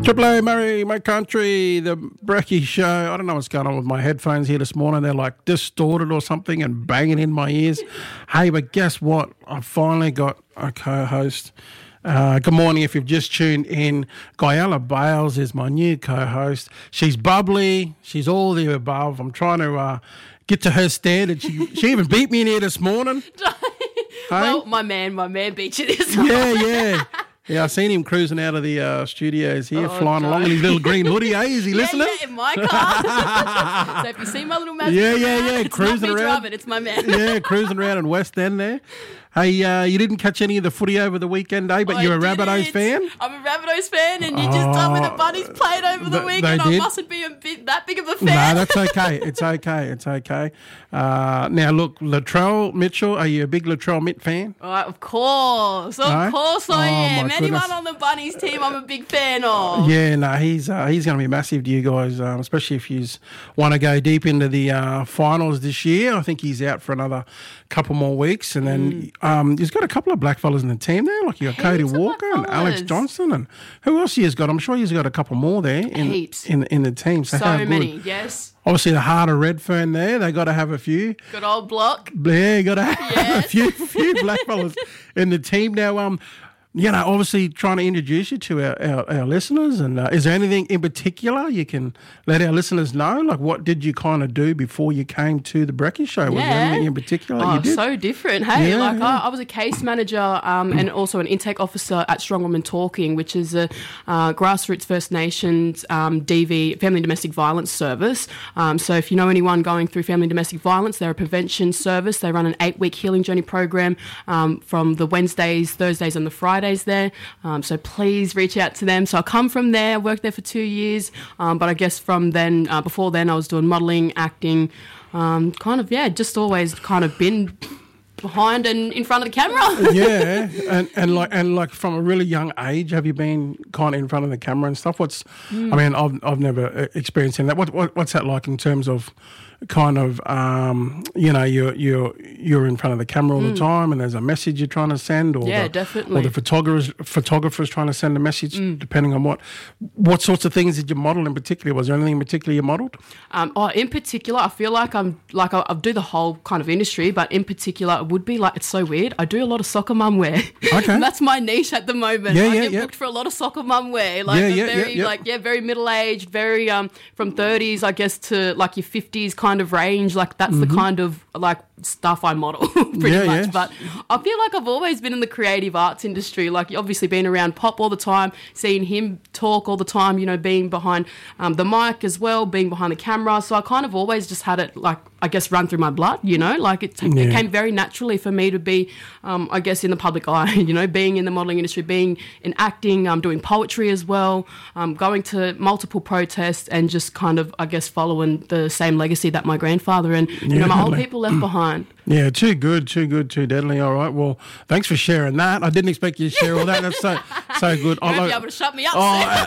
Triple A, Murray, my country, the Brekkie Show. I don't know what's going on with my headphones here this morning. They're like distorted or something and banging in my ears. Hey, but guess what? I finally got a co-host. Good morning if you've just tuned in. Guyala Bales is my new co-host. She's bubbly. She's all the above. I'm trying to get to her standard. She even beat me in here this morning. Well, my man beat you this morning. Yeah. Yeah, I seen him cruising out of the studios here, flying along in his little green hoodie. Hey, is he listening? Yeah, in my car. So if you see my little magic yeah, cruising not me around. driving, it's my man. Yeah, cruising around in West End there. Hey, you didn't catch any of the footy over the weekend, eh? But you're a Rabbitohs fan? I'm a Rabbitohs fan, and you just told me the Bunnies played over the weekend. I mustn't be that big of a fan. No, that's okay. It's okay. Now, look, Latrell Mitchell, are you a big Latrell Mitt fan? Of course I am. Anyone on the Bunnies team, I'm a big fan of. Yeah, no, he's going to be massive to you guys, especially if you want to go deep into the finals this year. I think he's out for another couple more weeks, and then he's got a couple of black fellas in the team there, like you got Cody Walker and Alex Johnson, and who else he has got? I'm sure he's got a couple more there in the team. So many, yes. Obviously, the heart of Redfern there, they got to have a few. Good old block. Yeah, got to have a few black fellas in the team now. Obviously trying to introduce you to our listeners. And is there anything in particular you can let our listeners know? Like, what did you kind of do before you came to the Brekkie Show? Was there anything in particular you did? So different. Hey, I was a case manager and also an intake officer at Strong Women Talking, which is a grassroots First Nations DV, Family Domestic Violence service. So if you know anyone going through family domestic violence, they're a prevention service. They run an 8-week healing journey program from the Wednesdays, Thursdays and the Fridays there, so please reach out to them. So I come from there, worked there for 2 years, but I guess from then, before then I was doing modelling, acting, just always kind of been behind and in front of the camera. Yeah, and like from a really young age, have you been kind of in front of the camera and stuff? I mean, I've never experienced that. What's that like in terms of kind of you're in front of the camera all the time, and there's a message you're trying to send, or definitely, or the photographer's trying to send a message, depending on what sorts of things did you model in particular? Was there anything in particular you modelled? In particular, I feel like I do the whole kind of industry, but in particular, it would be like, it's so weird, I do a lot of soccer mum wear. Okay. That's my niche at the moment. I get booked for a lot of soccer mum wear, very middle aged, very from 30s I guess to like your 50s kind of range, like that's the kind of like stuff I model pretty much. But I feel like I've always been in the creative arts industry, like obviously being around Pop all the time, seeing him talk all the time, being behind the mic as well, being behind the camera. So I kind of always just had it, like, I guess, run through my blood, like it came very naturally for me to be, I guess, in the public eye, being in the modelling industry, being in acting, doing poetry as well, going to multiple protests and just kind of, I guess, following the same legacy that my grandfather and, my old people left behind. Yeah, too good, too deadly. All right, well, thanks for sharing that. I didn't expect you to share all that. That's so good. You're going to be able to shut me up.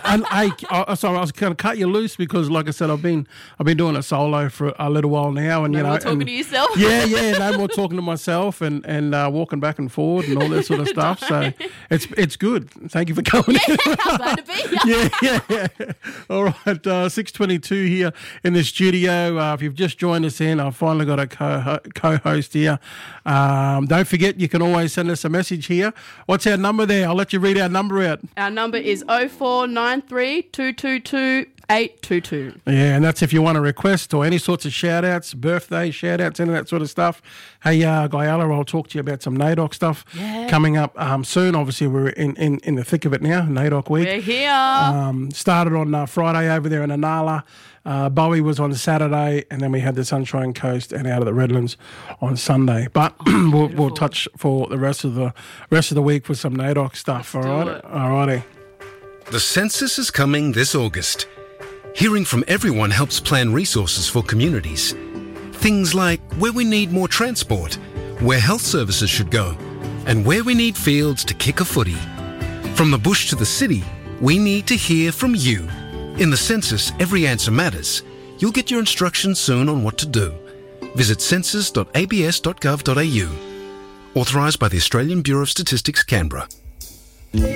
So I was going to cut you loose because, like I said, I've been doing it solo for a little while now, and no more talking to yourself. No more talking to myself and walking back and forward and all that sort of stuff. So it's good. Thank you for coming in. I'm glad to be here. Yeah. All right, 6:22 here in the studio. If you've just joined us in, I've finally got a co-host here. Don't forget, you can always send us a message here. What's our number there? I'll let you read our number out. Our number is 0493 222 822. Yeah, and that's if you want a request or any sorts of shout-outs, birthday shout-outs, any of that sort of stuff. Hey, Guyala, I'll talk to you about some NAIDOC stuff coming up soon. Obviously, we're in the thick of it now, NAIDOC week. We're here. Started on Friday over there in Inala. Bowie was on Saturday, and then we had the Sunshine Coast and out of the Redlands on Sunday. But we'll touch for the rest of the week with some NAIDOC stuff. All righty. The census is coming this August. Hearing from everyone helps plan resources for communities. Things like where we need more transport, where health services should go, and where we need fields to kick a footy. From the bush to the city, we need to hear from you. In the census, every answer matters. You'll get your instructions soon on what to do. Visit census.abs.gov.au. Authorised by the Australian Bureau of Statistics, Canberra.